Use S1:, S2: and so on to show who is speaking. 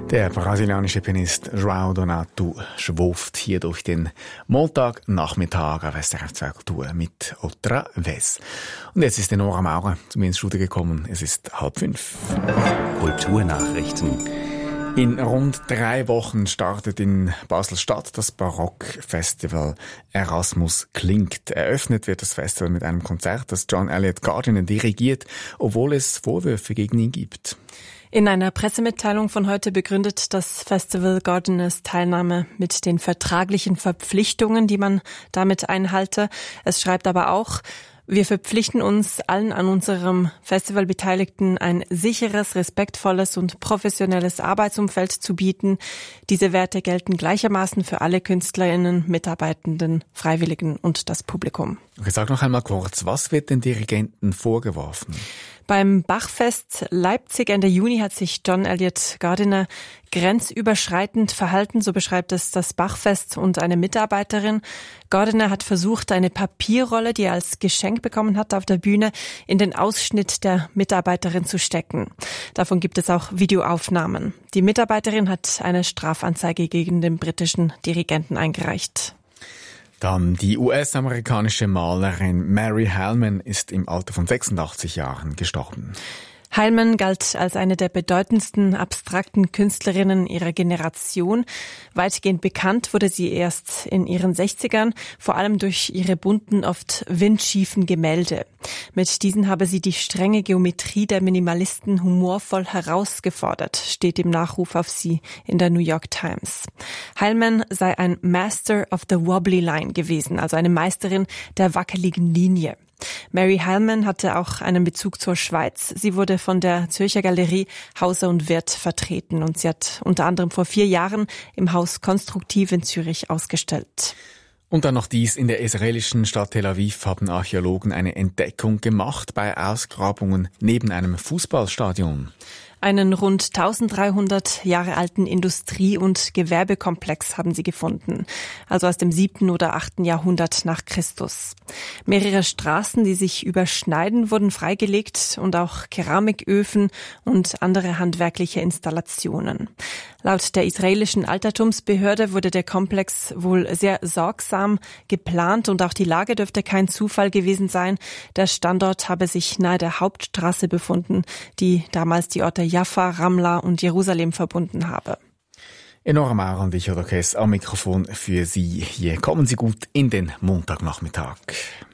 S1: Der brasilianische Pianist João Donato schwuft hier durch den Montagnachmittag auf SRF 2 Kultur mit Outra Vez. Und jetzt ist Nora Maurer zu mir ins Studio gekommen. Es ist 4:30.
S2: Kulturnachrichten.
S1: In rund 3 Wochen startet in Basel-Stadt das Barockfestival Erasmus klingt. Eröffnet wird das Festival mit einem Konzert, das John Elliott Gardiner dirigiert, obwohl es Vorwürfe gegen ihn gibt.
S3: In einer Pressemitteilung von heute begründet das Festival Gardiners Teilnahme mit den vertraglichen Verpflichtungen, die man damit einhalte. Es schreibt aber auch: Wir verpflichten uns, allen an unserem Festival Beteiligten ein sicheres, respektvolles und professionelles Arbeitsumfeld zu bieten. Diese Werte gelten gleichermaßen für alle KünstlerInnen, Mitarbeitenden, Freiwilligen und das Publikum.
S1: Okay, sag noch einmal kurz, was wird den Dirigenten vorgeworfen?
S3: Beim Bachfest Leipzig Ende Juni hat sich John Elliott Gardiner grenzüberschreitend verhalten, so beschreibt es das Bachfest und eine Mitarbeiterin. Gardiner hat versucht, eine Papierrolle, die er als Geschenk bekommen hat auf der Bühne, in den Ausschnitt der Mitarbeiterin zu stecken. Davon gibt es auch Videoaufnahmen. Die Mitarbeiterin hat eine Strafanzeige gegen den britischen Dirigenten eingereicht.
S1: Dann die US-amerikanische Malerin Mary Hellman ist im Alter von 86 Jahren gestorben.
S3: Hellman galt als eine der bedeutendsten abstrakten Künstlerinnen ihrer Generation. Weitgehend bekannt wurde sie erst in ihren 60ern, vor allem durch ihre bunten, oft windschiefen Gemälde. Mit diesen habe sie die strenge Geometrie der Minimalisten humorvoll herausgefordert, steht im Nachruf auf sie in der New York Times. Hellman sei ein Master of the Wobbly Line gewesen, also eine Meisterin der wackeligen Linie. Mary Hellman hatte auch einen Bezug zur Schweiz. Sie wurde von der Zürcher Galerie Hauser und Wirth vertreten und sie hat unter anderem vor 4 Jahren im Haus Konstruktiv in Zürich ausgestellt.
S1: Und dann noch dies: In der israelischen Stadt Tel Aviv haben Archäologen eine Entdeckung gemacht bei Ausgrabungen neben einem Fußballstadion.
S3: Einen rund 1300 Jahre alten Industrie- und Gewerbekomplex haben sie gefunden, also aus dem 7. oder 8. Jahrhundert nach Christus. Mehrere Straßen, die sich überschneiden, wurden freigelegt und auch Keramiköfen und andere handwerkliche Installationen. Laut der israelischen Altertumsbehörde wurde der Komplex wohl sehr sorgsam geplant und auch die Lage dürfte kein Zufall gewesen sein. Der Standort habe sich nahe der Hauptstraße befunden, die damals die Orte Jaffa, Ramla und Jerusalem verbunden habe.
S1: Nora Maurer und ich, Odokes, am Mikrofon für Sie. Hier kommen Sie gut in den Montagnachmittag.